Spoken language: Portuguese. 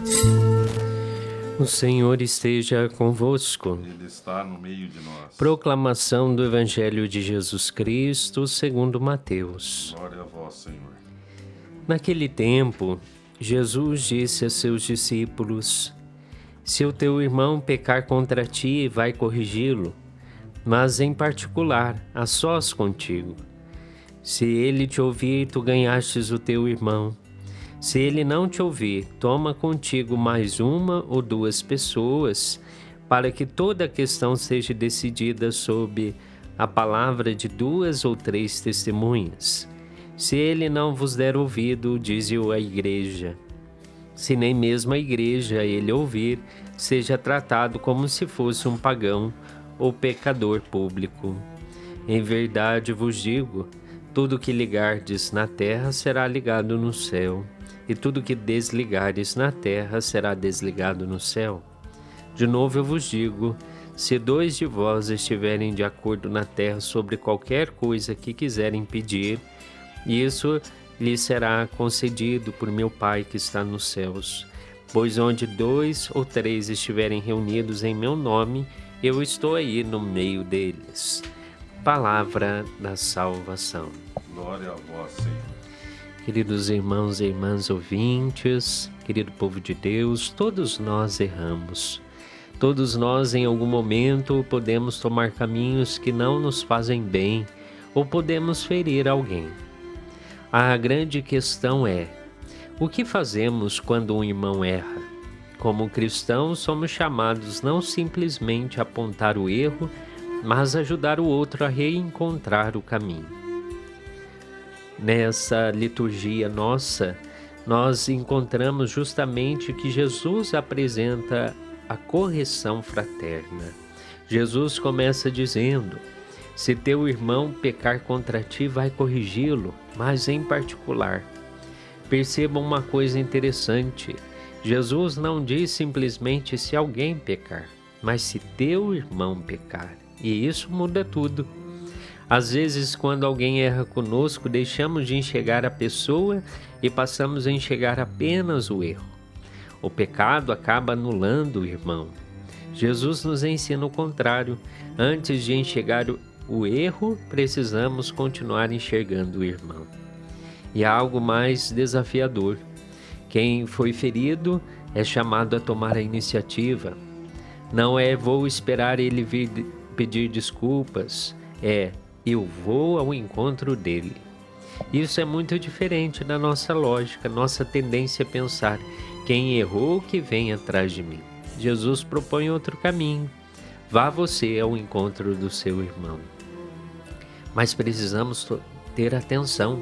O Senhor esteja convosco. Ele está no meio de nós. Proclamação do Evangelho de Jesus Cristo segundo Mateus. Glória a vós, Senhor. Naquele tempo, Jesus disse a seus discípulos: Se o teu irmão pecar contra ti, vai corrigi-lo, mas em particular, a sós contigo. Se ele te ouvir, tu ganhastes o teu irmão. Se ele não te ouvir, toma contigo mais uma ou duas pessoas, para que toda a questão seja decidida sob a palavra de 2 ou 3 testemunhas. Se ele não vos der ouvido, dize-o à igreja. Se nem mesmo a igreja ele ouvir, seja tratado como se fosse um pagão ou pecador público. Em verdade vos digo, tudo que ligardes na terra será ligado no céu, e tudo que desligares na terra será desligado no céu. De novo eu vos digo, se 2 de vós estiverem de acordo na terra sobre qualquer coisa que quiserem pedir, isso lhes será concedido por meu Pai que está nos céus. Pois onde 2 ou 3 estiverem reunidos em meu nome, eu estou aí no meio deles. Palavra da salvação. Glória a vós, Senhor. Queridos irmãos e irmãs ouvintes, querido povo de Deus, todos nós erramos. Todos nós, em algum momento, podemos tomar caminhos que não nos fazem bem ou podemos ferir alguém. A grande questão é, o que fazemos quando um irmão erra? Como cristãos, somos chamados não simplesmente a apontar o erro, mas ajudar o outro a reencontrar o caminho. Nessa liturgia nossa, nós encontramos justamente que Jesus apresenta a correção fraterna. Jesus começa dizendo: se teu irmão pecar contra ti, vai corrigi-lo, mas em particular. Percebam uma coisa interessante. Jesus não diz simplesmente se alguém pecar, mas se teu irmão pecar. E isso muda tudo. Às vezes, quando alguém erra conosco, deixamos de enxergar a pessoa e passamos a enxergar apenas o erro. O pecado acaba anulando o irmão. Jesus nos ensina o contrário. Antes de enxergar o erro, precisamos continuar enxergando o irmão. E há algo mais desafiador. Quem foi ferido é chamado a tomar a iniciativa. Não é vou esperar ele vir pedir desculpas, eu vou ao encontro dele. Isso é muito diferente da nossa lógica, nossa tendência a pensar, quem errou que vem atrás de mim. Jesus propõe outro caminho, vá você ao encontro do seu irmão. Mas precisamos ter atenção,